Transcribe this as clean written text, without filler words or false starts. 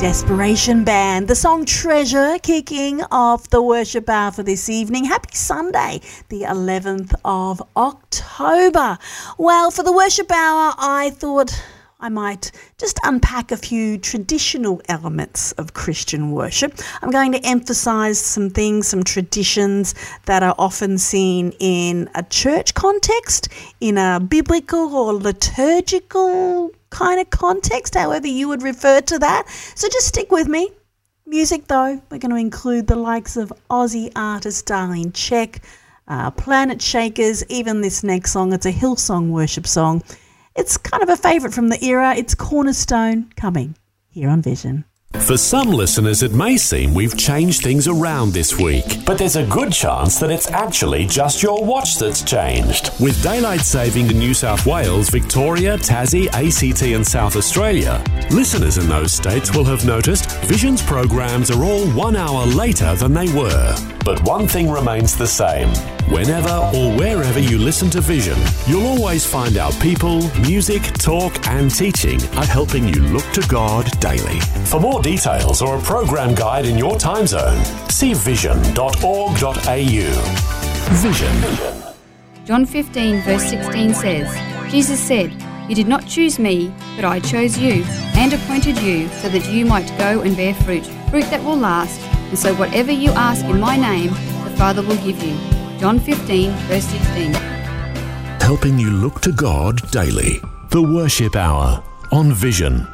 Desperation Band, the song Treasure, kicking off the worship hour for this evening. Happy Sunday, the 11th of October. Well, for the worship hour, I thought I might just unpack a few traditional elements of Christian worship. I'm going to emphasise some things, some traditions that are often seen in a church context, in a biblical or liturgical kind of context, however you would refer to that. So just stick with me. Music, though, we're going to include the likes of Aussie artist Darlene Zschech, Planet Shakers, even this next song. It's a Hillsong worship song. It's kind of a favourite from the era. It's Cornerstone, coming here on Vision. For some listeners, it may seem we've changed things around this week, but there's a good chance that it's actually just your watch that's changed. With daylight saving in New South Wales, Victoria, Tassie, ACT and South Australia, listeners in those states will have noticed Vision's programs are all 1 hour later than they were. But one thing remains the same. Whenever or wherever you listen to Vision, you'll always find our people, music, talk and teaching are helping you look to God daily. For more details or a program guide in your time zone, see vision.org.au. Vision. John 15 verse 16 says, Jesus said, "You did not choose me, but I chose you and appointed you so that you might go and bear fruit, fruit that will last. And so whatever you ask in my name, the Father will give you." John 15 verse 16. Helping you look to God daily. The Worship Hour on Vision.